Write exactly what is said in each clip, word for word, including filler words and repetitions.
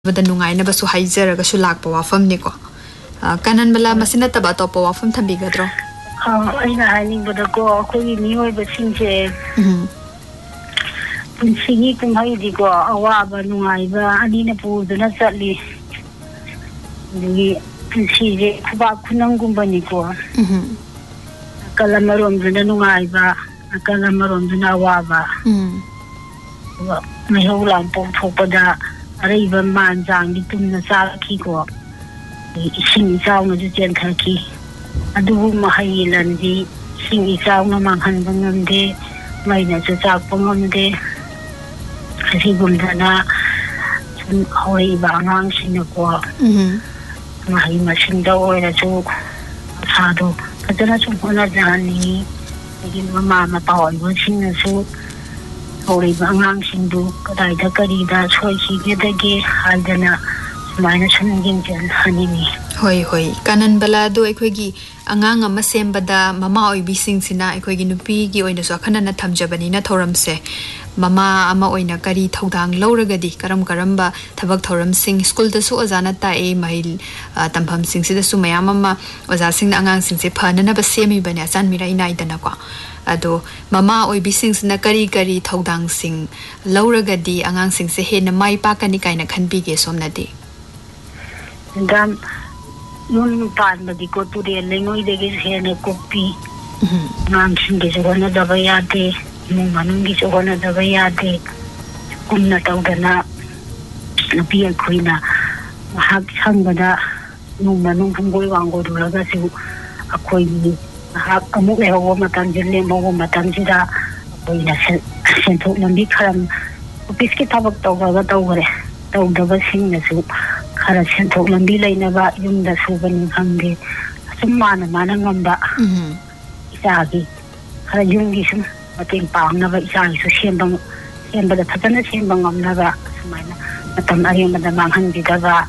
bada nungai na basu haizer ga su lak pa wafam ni ko kanan bala masina taba to pa wafam thambi gadro ha aina haning bada ko ko ni ni oi ba singje hm punsingi kum hai di ko awa ba nungai ba ani na pu duna chatli ni punsi je ba kunang gum ba ni ko hm kalamarom duna nungai ba kalamarom duna awa ba hm wa mai ho lam pom thopada Arriba manjang di tumna salaki ko sing isaw na jujen khaki adu mahayilan di sing isaw na manghan bangamde may na chak pangamde kasi gumdana sun hoi ba ngang sinako mhm mahay masin daw ora so sado kadana so hona jani naging mama mataon mo sing na so hori ba ngang sindu kadai da kari da choi chi ge da ge haldana sumaina sunjing jan hanini hoi hoi kanan bala do ekhoi gi angang ama sembada mama oi bi sing sina ekhoi gi nupi gi oina so khana na thamjabani na thoram se mama ama oina kari thodang lauragadi karam karamba thabak thoram sing school da su azana ta e mahil tampham sing sida su mayam ama oza sing na angang sing se phana na ba semi bani asan mira ina idana ko ado mama oi bising sina kari kari thodang sing lauragadi angang sing se he na mai pa kani kaina khanbi ge somna de dam yun pan ba di ko tu de lengoi de ge he na kopi nam sing ge so na da ba ya de mu manung gi so na da ba ya de kum na taw da na na pi khoi na hak sang ba da nu manung phung goi wang go du la ga si akhoi ni hak amuk le ho matam jille mo matam jida oina sen thok lambi kharam office ki thabak taw ga taw gore taw da ba sing na su khara sen thok lambi leina ba yum da su ban hamge sum mana mana ngamba mhm isa gi khara yum gi sum mating pang na ba isa gi su sem bang sem ba da thana sem bang ngam na ba sumaina matam ari ma da mang han gi da ba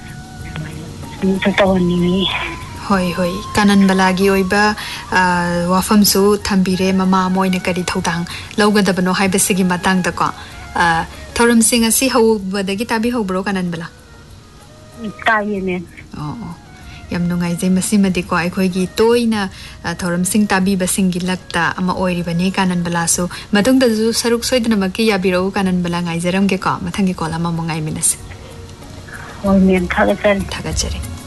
su taw ni hoi hoi kanan balagi oiba wafam su thambire mama moina kari thodang lawgada bano haibasigi matang da ko thoram sing asi ho badagi tabi ho bro kanan bala tayi ne oh yam nungai je masimadi ko ai khoi gi toina thoram sing tabi basing gi lakta ama oiri bani kanan bala su matung da ju saruk soidna maki yabiro kanan bala ngai jaram ge ko mathang ge ko lama mongai minas hoi men thaga chen thaga jare